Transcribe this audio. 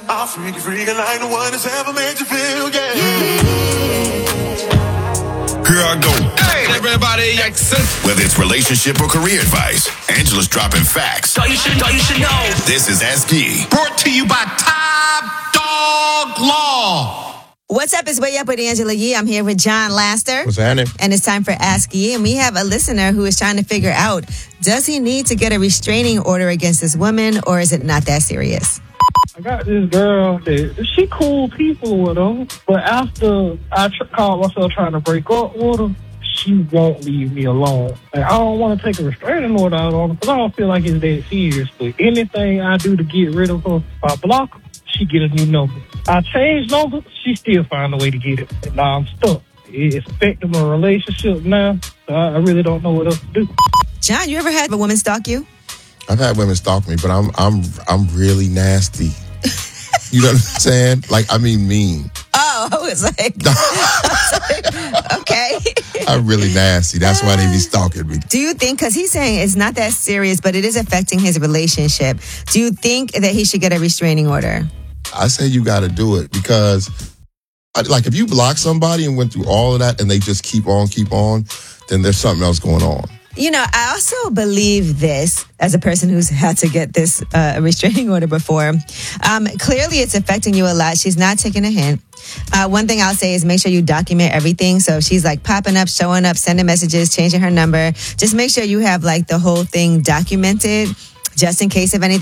I'll freak like no one has ever made you feel, yeah. Here I go. Hey, everybody, accent. Whether it's relationship or career advice, Angela's dropping facts. Thought you should know. This is Ask Yee. Brought to you by Top Dog Law. What's up? It's Way Up with Angela Yee. I'm here with John Laster. What's happening? And it's time for Ask Yee. And we have a listener who is trying to figure out, does he need to get a restraining order against this woman, or is it not that serious? I got this girl that she cool people with her, but after I caught myself trying to break up with her, she won't leave me alone. Like, I don't want to take a restraining order out on her because I don't feel like it's that serious. But anything I do to get rid of her, if I block her, she get a new number. I change numbers, she still find a way to get it. And now I'm stuck. It's affecting my relationship now, so I really don't know what else to do. John, you ever had a woman stalk you? I've had women stalk me, but I'm really nasty. You know what I'm saying? Like, I mean mean. Oh, I was like, okay. I'm really nasty. That's why they be stalking me. Do you think, because he's saying it's not that serious, but it is affecting his relationship, do you think that he should get a restraining order? I say you got to do it because, like, if you block somebody and went through all of that and they just keep on, then there's something else going on. You know, I also believe this as a person who's had to get this restraining order before. Clearly, it's affecting you a lot. She's not taking a hint. One thing I'll say is make sure you document everything. So if she's like popping up, showing up, sending messages, changing her number, just make sure you have like the whole thing documented just in case of anything.